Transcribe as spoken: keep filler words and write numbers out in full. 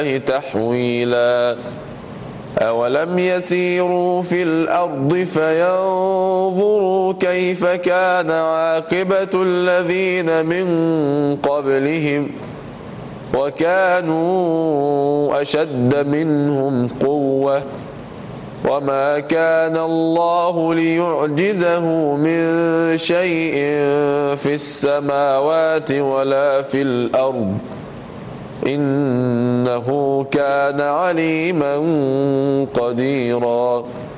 تحويلا أولم يسيروا في الأرض فينظروا كيف كان عاقبة الذين من قبلهم وكانوا أشد منهم قوة وما كان الله ليعجزه من شيء في السماوات ولا في الأرض إنه كان عليما قديرا.